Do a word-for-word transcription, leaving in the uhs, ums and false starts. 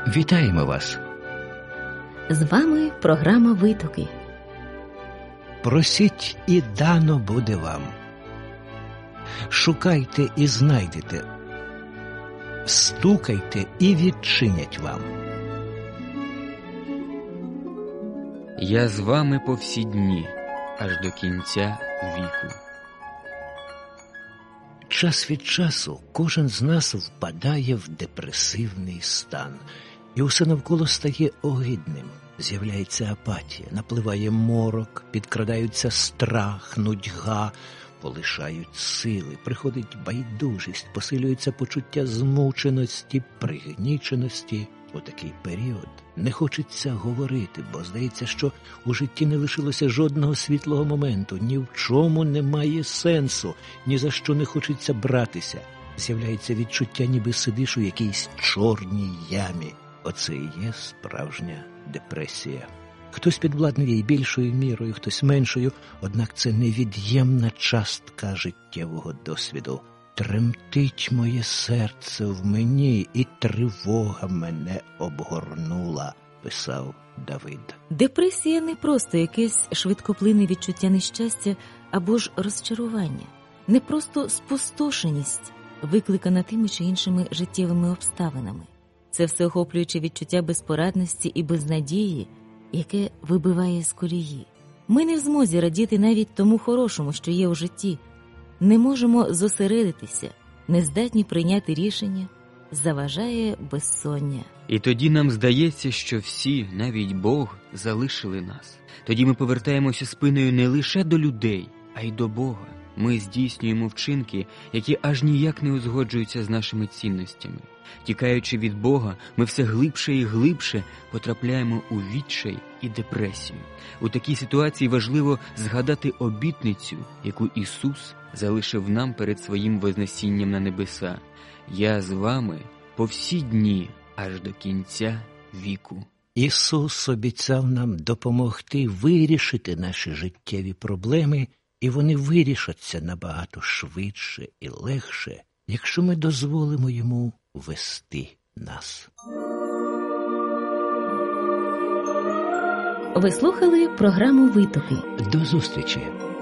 Вітаємо вас! З вами програма «Витоки». Просіть, і дано буде вам. Шукайте і знайдете. Стукайте, і відчинять вам. Я з вами по всі дні, аж до кінця віку. Час від часу кожен з нас впадає в депресивний стан. І усе навколо стає огидним. З'являється апатія, напливає морок, підкрадаються страх, нудьга, полишають сили, приходить байдужість, посилюється почуття змученості, пригніченості. У такий період не хочеться говорити, бо здається, що у житті не лишилося жодного світлого моменту, ні в чому немає сенсу, ні за що не хочеться братися. З'являється відчуття, ніби сидиш у якійсь чорній ямі. Оце і є справжня депресія. Хтось підвладний їй більшою мірою, хтось меншою, однак це невід'ємна частка життєвого досвіду. «Тремтить моє серце в мені, і тривога мене обгорнула», – писав Давид. Депресія не просто якесь швидкоплинне відчуття нещастя або ж розчарування. Не просто спустошеність, викликана тими чи іншими життєвими обставинами. Це всеохоплююче відчуття безпорадності і безнадії, яке вибиває з колії. Ми не в змозі радіти навіть тому хорошому, що є у житті. Не можемо зосередитися, не здатні прийняти рішення, заважає безсоння. І тоді нам здається, що всі, навіть Бог, залишили нас. Тоді ми повертаємося спиною не лише до людей, а й до Бога. Ми здійснюємо вчинки, які аж ніяк не узгоджуються з нашими цінностями. Тікаючи від Бога, ми все глибше і глибше потрапляємо у відчай і депресію. У такій ситуації важливо згадати обітницю, яку Ісус залишив нам перед своїм вознесінням на небеса. «Я з вами по всі дні, аж до кінця віку». Ісус обіцяв нам допомогти вирішити наші життєві проблеми, і вони вирішаться набагато швидше і легше, якщо ми дозволимо Йому вести нас. Ви слухали програму «Витоки». До зустрічі!